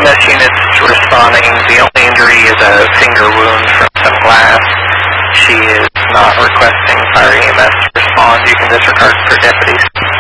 EMS units responding. The only injury is a finger wound from some glass. She is not requesting fire EMS to respond. You can disregard for deputies.